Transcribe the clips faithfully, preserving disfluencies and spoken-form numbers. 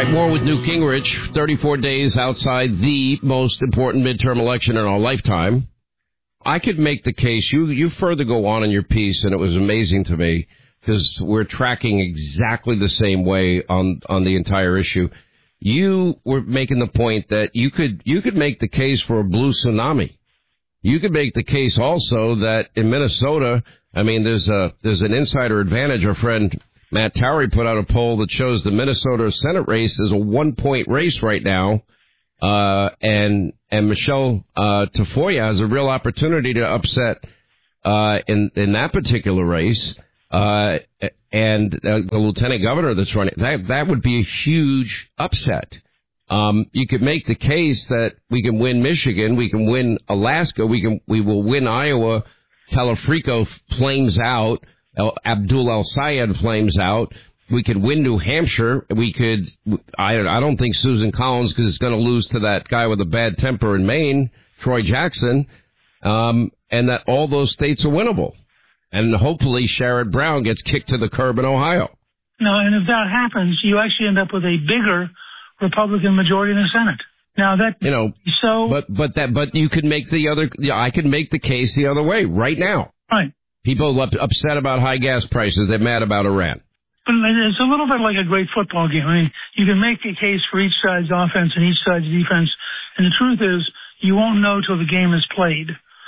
right, more with Newt Gingrich, thirty-four days outside the most important midterm election in our lifetime. I could make the case, you, you further go on in your piece, and it was amazing to me, because we're tracking exactly the same way on, on the entire issue. You were making the point that you could, you could make the case for a blue tsunami. You could make the case also that in Minnesota, I mean, there's a, there's an insider advantage. Our friend Matt Towery put out a poll that shows the Minnesota Senate race is a one-point race right now, uh, and and Michelle uh, Tafoya has a real opportunity to upset uh, in in that particular race, uh, and uh, the lieutenant governor that's running. That that would be a huge upset. Um, you could make the case that we can win Michigan, we can win Alaska, we can we will win Iowa. Telefrico flames out. El, Abdul El-Sayed flames out. We could win New Hampshire. We could, I, I don't think Susan Collins, because it's going to lose to that guy with a bad temper in Maine, Troy Jackson, um, and that all those states are winnable. And hopefully Sherrod Brown gets kicked to the curb in Ohio. No, and if that happens, you actually end up with a bigger Republican majority in the Senate. Now that, you know, so. But, but that, but you could make the other, I could make the case the other way right now. Right. People are upset about high gas prices. They're mad about Iran. But it's a little bit like a great football game. I mean, you can make a case for each side's offense and each side's defense. And the truth is, you won't know till the game is played.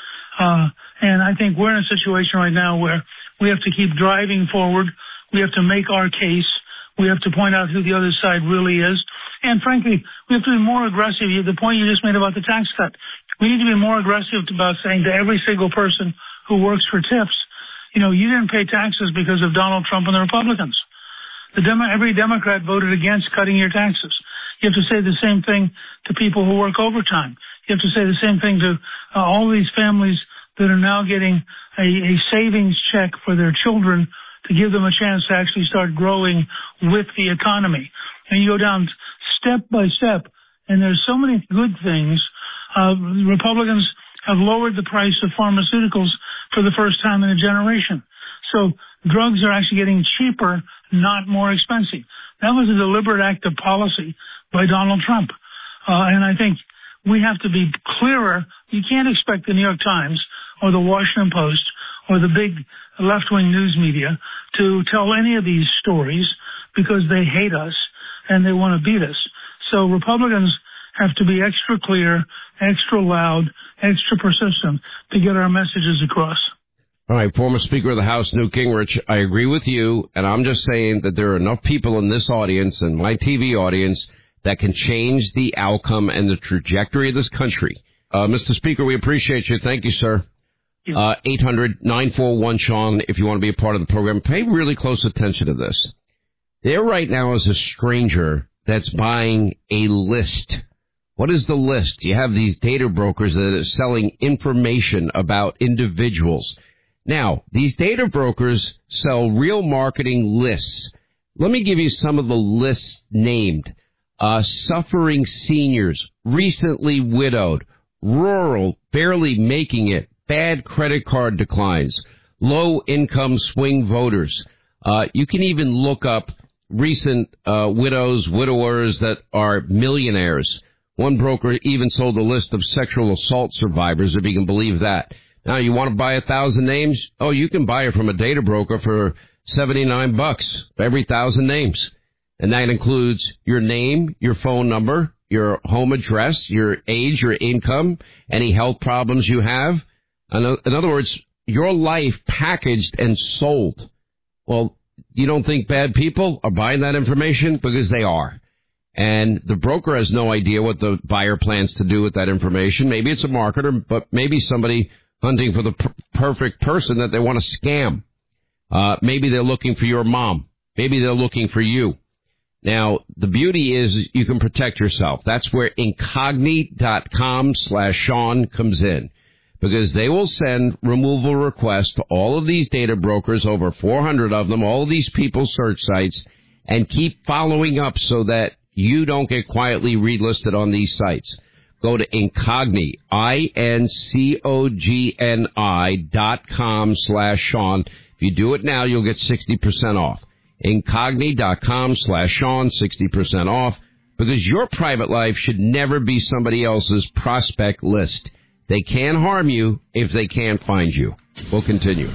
Uh, and I think we're in a situation right now where we have to keep driving forward. We have to make our case. We have to point out who the other side really is. And frankly, we have to be more aggressive. The point you just made about the tax cut. We need to be more aggressive about saying to every single person who works for tips, you know, you didn't pay taxes because of Donald Trump and the Republicans. The Demo- every Democrat voted against cutting your taxes. You have to say the same thing to people who work overtime. You have to say the same thing to uh, all these families that are now getting a, a savings check for their children to give them a chance to actually start growing with the economy. And you go down step by step, and there's so many good things. Uh, Republicans have lowered the price of pharmaceuticals for the first time in a generation. So drugs are actually getting cheaper, not more expensive. That was a deliberate act of policy by Donald Trump. Uh, and I think we have to be clearer. You can't expect the New York Times or the Washington Post or the big left-wing news media to tell any of these stories because they hate us and they want to beat us. So Republicans have to be extra clear, extra loud, extra persistent to get our messages across. All right, former Speaker of the House, Newt Gingrich, I agree with you, and I'm just saying that there are enough people in this audience and my T V audience that can change the outcome and the trajectory of this country. Uh, Mister Speaker, we appreciate you. Thank you, sir. Uh, eight hundred nine four one Sean, if you want to be a part of the program. Pay really close attention to this. There right now is a stranger that's buying a list. What is the list? You have these data brokers that are selling information about individuals. Now, these data brokers sell real marketing lists. Let me give you some of the lists named. Uh, suffering seniors, recently widowed, rural, barely making it, bad credit card declines, low-income swing voters. Uh, you can even look up recent uh, widows, widowers that are millionaires. One broker even sold a list of sexual assault survivors, if you can believe that. Now, you want to buy a thousand names? Oh, you can buy it from a data broker for seventy-nine bucks for every thousand names. And that includes your name, your phone number, your home address, your age, your income, any health problems you have. In other words, your life packaged and sold. Well, you don't think bad people are buying that information? Because they are. And the broker has no idea what the buyer plans to do with that information. Maybe it's a marketer, but maybe somebody hunting for the per- perfect person that they want to scam. Uh, maybe they're looking for your mom. Maybe they're looking for you. Now, the beauty is you can protect yourself. That's where incogni.com slash Sean comes in. Because they will send removal requests to all of these data brokers, over four hundred of them, all of these people's search sites, and keep following up so that you don't get quietly relisted on these sites. Go to Incogni, I N C O G N I dot com slash Sean. If you do it now, you'll get sixty percent off. Incogni.com slash Sean, sixty percent off. because your private life should never be somebody else's prospect list. They can harm you if they can't find you. We'll continue.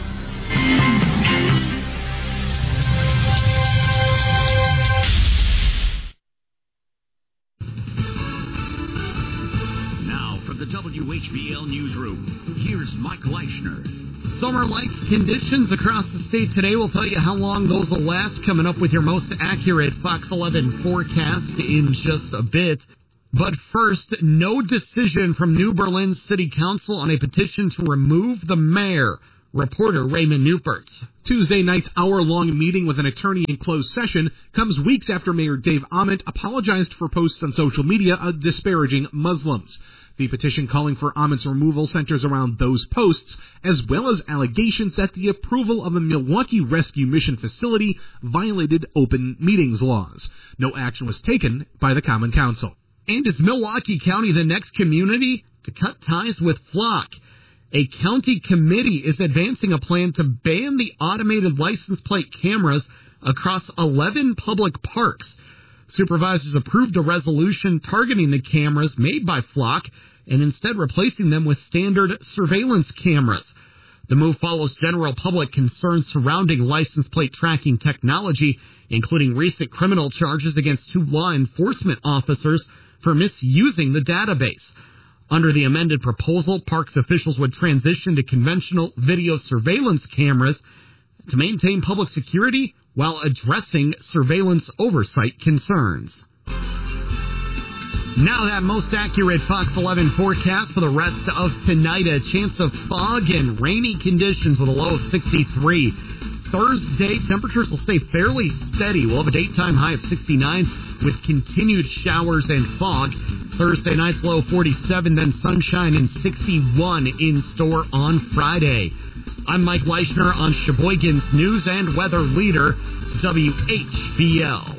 Now from the W H B L Newsroom, here's Mike Leishner. Summer-like conditions across the state today. We'll tell you how long those will last coming up with your most accurate Fox eleven forecast in just a bit. But first, no decision from New Berlin City Council on a petition to remove the mayor. Reporter Raymond Newpert. Tuesday night's hour-long meeting with an attorney in closed session comes weeks after Mayor Dave Ament apologized for posts on social media disparaging Muslims. The petition calling for Ament's removal centers around those posts, as well as allegations that the approval of a Milwaukee Rescue Mission facility violated open meetings laws. No action was taken by the Common Council. And is Milwaukee County the next community to cut ties with Flock? A county committee is advancing a plan to ban the automated license plate cameras across eleven public parks. Supervisors approved a resolution targeting the cameras made by Flock and instead replacing them with standard surveillance cameras. The move follows general public concerns surrounding license plate tracking technology, including recent criminal charges against two law enforcement officers for misusing the database. Under the amended proposal, parks officials would transition to conventional video surveillance cameras to maintain public security while addressing surveillance oversight concerns. Now that most accurate Fox eleven forecast for the rest of tonight. A chance of fog and rainy conditions with a low of sixty-three. Thursday, temperatures will stay fairly steady. We'll have a daytime high of sixty-nine with continued showers and fog. Thursday night's low forty-seven, then sunshine and sixty-one in store on Friday. I'm Mike Leishner on Sheboygan's News and Weather Leader, W H B L.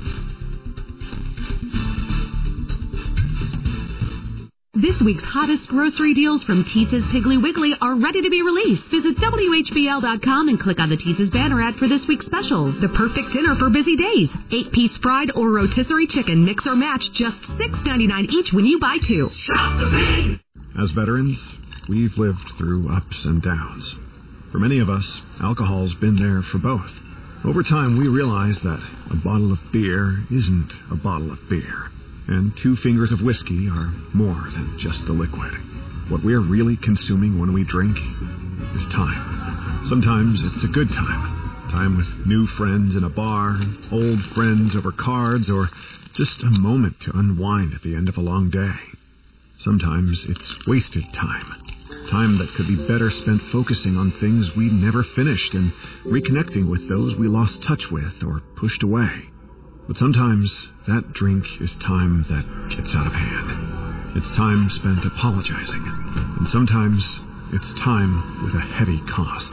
This week's hottest grocery deals from Teetz's Piggly Wiggly are ready to be released. Visit W H B L dot com and click on the Teetz's banner ad for this week's specials. The perfect dinner for busy days. Eight-piece fried or rotisserie chicken, mix or match, just six ninety-nine each when you buy two. Shop the big! As veterans, we've lived through ups and downs. For many of us, alcohol's been there for both. Over time, we realized that a bottle of beer isn't a bottle of beer. And two fingers of whiskey are more than just the liquid. What we're really consuming when we drink is time. Sometimes it's a good time. Time with new friends in a bar, old friends over cards, or just a moment to unwind at the end of a long day. Sometimes it's wasted time. Time that could be better spent focusing on things we never finished and reconnecting with those we lost touch with or pushed away. But sometimes that drink is time that gets out of hand. It's time spent apologizing. And sometimes it's time with a heavy cost.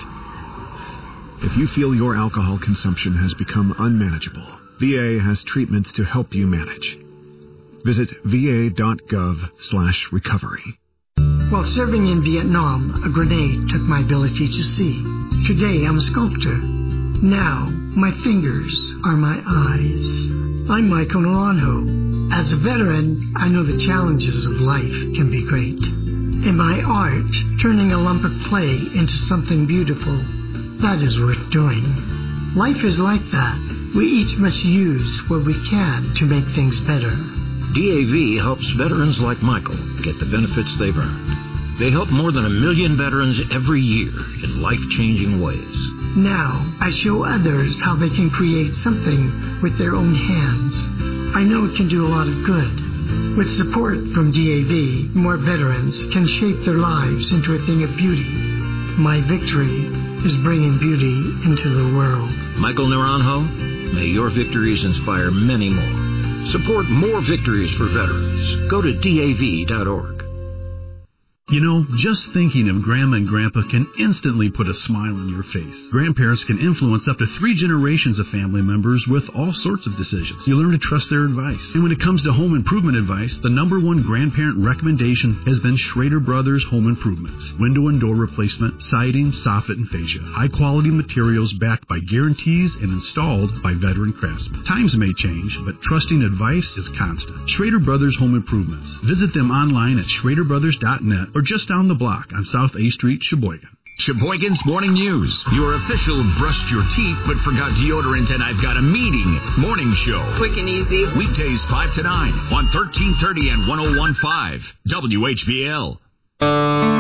If you feel your alcohol consumption has become unmanageable, V A has treatments to help you manage. Visit va.gov slash recovery. While serving in Vietnam, a grenade took my ability to see. Today I'm a sculptor. Now, my fingers are my eyes. I'm Michael Naranjo. As a veteran, I know the challenges of life can be great. In my art, turning a lump of clay into something beautiful, that is worth doing. Life is like that. We each must use what we can to make things better. D A V helps veterans like Michael get the benefits they've earned. They help more than a million veterans every year in life-changing ways. Now, I show others how they can create something with their own hands. I know it can do a lot of good. With support from D A V, more veterans can shape their lives into a thing of beauty. My victory is bringing beauty into the world. Michael Naranjo, may your victories inspire many more. Support more victories for veterans. Go to D A V dot org. You know, just thinking of Grandma and Grandpa can instantly put a smile on your face. Grandparents can influence up to three generations of family members with all sorts of decisions. You learn to trust their advice. And when it comes to home improvement advice, the number one grandparent recommendation has been Schrader Brothers Home Improvements. Window and door replacement, siding, soffit, and fascia. High-quality materials backed by guarantees and installed by veteran craftsmen. Times may change, but trusting advice is constant. Schrader Brothers Home Improvements. Visit them online at schrader brothers dot net or just down the block on South A Street, Sheboygan. Sheboygan's Morning News. Your official brushed your teeth but forgot deodorant and I've got a meeting morning show. Quick and easy. Weekdays five to nine on thirteen thirty and one oh one point five W H B L.